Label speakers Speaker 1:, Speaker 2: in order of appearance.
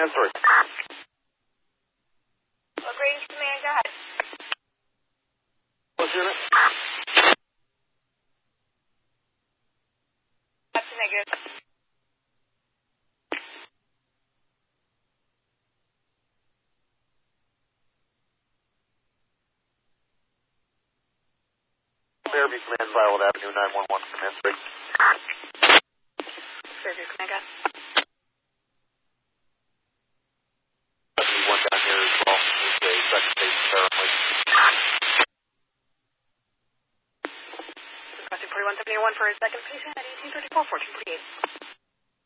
Speaker 1: command 3.
Speaker 2: Grange command, go ahead.
Speaker 1: Close unit.
Speaker 2: That's a negative.
Speaker 1: Fairview command, Violet Avenue, 911, command 3.
Speaker 2: Fairview command, go ahead.
Speaker 1: One down here as well. There's a second station apparently.
Speaker 2: Requesting 4171 for a second patient at 1834, 1448.